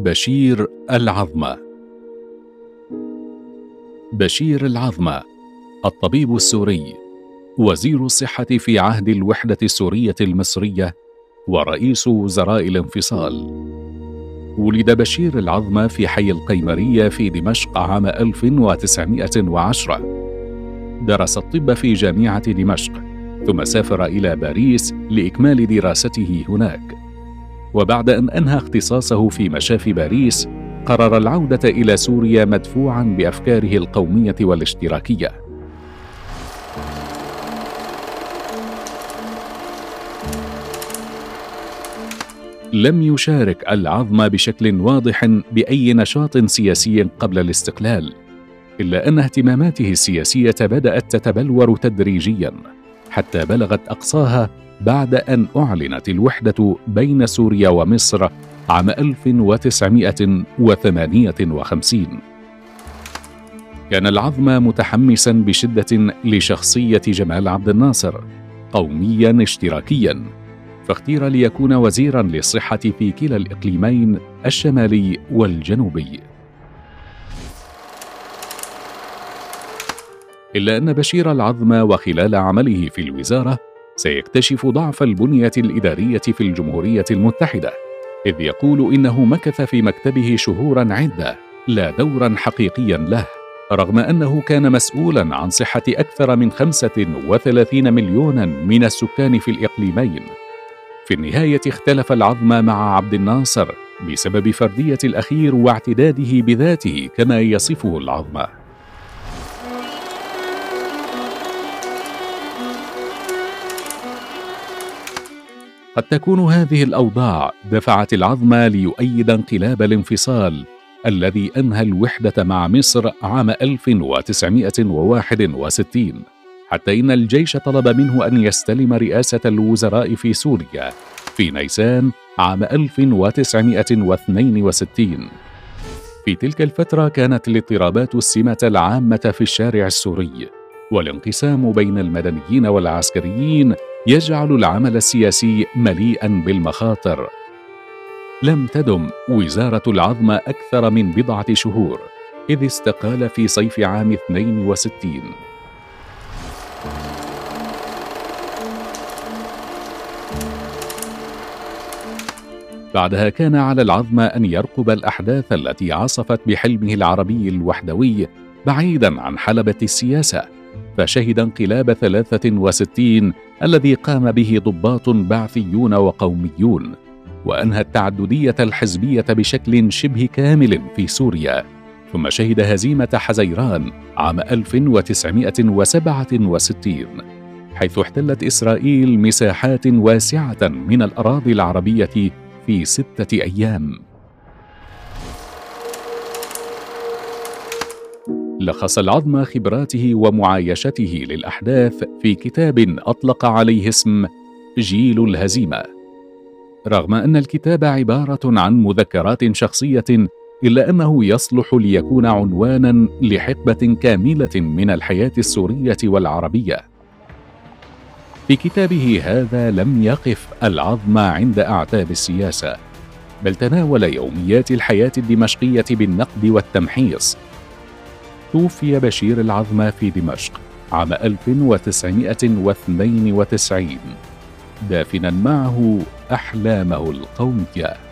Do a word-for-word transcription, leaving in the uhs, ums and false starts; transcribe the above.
بشير العظمة. بشير العظمة الطبيب السوري، وزير الصحة في عهد الوحدة السورية المصرية ورئيس وزراء الانفصال. ولد بشير العظمة في حي القيمرية في دمشق عام ألف وتسعمائة وعشرة. درس الطب في جامعة دمشق، ثم سافر إلى باريس لإكمال دراسته هناك. وبعد أن أنهى اختصاصه في مشافي باريس، قرر العودة إلى سوريا مدفوعاً بأفكاره القومية والاشتراكية. لم يشارك العظمة بشكل واضح بأي نشاط سياسي قبل الاستقلال، إلا أن اهتماماته السياسية بدأت تتبلور تدريجياً حتى بلغت أقصاها بعد أن أعلنت الوحدة بين سوريا ومصر عام ألف وتسعمائة وثمانية وخمسين. كان العظمة متحمساً بشدة لشخصية جمال عبد الناصر، قومياً اشتراكياً، فاختير ليكون وزيراً للصحة في كلا الإقليمين الشمالي والجنوبي. إلا أن بشير العظمة وخلال عمله في الوزارة سيكتشف ضعف البنية الإدارية في الجمهورية المتحدة، إذ يقول إنه مكث في مكتبه شهوراً عدة لا دوراً حقيقياً له، رغم أنه كان مسؤولاً عن صحة أكثر من خمسة وثلاثين مليوناً من السكان في الإقليمين. في النهاية اختلف العظمة مع عبد الناصر بسبب فردية الأخير واعتداده بذاته كما يصفه العظمة. قد تكون هذه الأوضاع دفعت العظمة ليؤيد انقلاب الانفصال الذي أنهى الوحدة مع مصر عام ألف وتسعمائة وواحد وستين، حتى إن الجيش طلب منه أن يستلم رئاسة الوزراء في سوريا في نيسان عام ألف وتسعمائة واثنين وستين. في تلك الفترة كانت الاضطرابات السمة العامة في الشارع السوري، والانقسام بين المدنيين والعسكريين يجعل العمل السياسي مليئاً بالمخاطر. لم تدم وزارة العظمة أكثر من بضعة شهور، إذ استقال في صيف عام اثنين وستين. بعدها كان على العظمة أن يرقب الأحداث التي عصفت بحلمه العربي الوحدوي بعيداً عن حلبة السياسة، فشهد انقلاب ثلاثة وستين الذي قام به ضباط بعثيون وقوميون، وأنهى التعددية الحزبية بشكل شبه كامل في سوريا. ثم شهد هزيمة حزيران عام ألف وتسعمائة وسبعة وستين، حيث احتلت إسرائيل مساحات واسعة من الأراضي العربية في ستة أيام. لخص العظمة خبراته ومعايشته للأحداث في كتاب أطلق عليه اسم جيل الهزيمة. رغم أن الكتاب عبارة عن مذكرات شخصية، إلا أنه يصلح ليكون عنوانا لحقبة كاملة من الحياة السورية والعربية. في كتابه هذا لم يقف العظمة عند أعتاب السياسة، بل تناول يوميات الحياة الدمشقية بالنقد والتمحيص. توفي بشير العظمة في دمشق عام ألف وتسعمائة واثنين وتسعين، دافنا معه أحلامه القومية.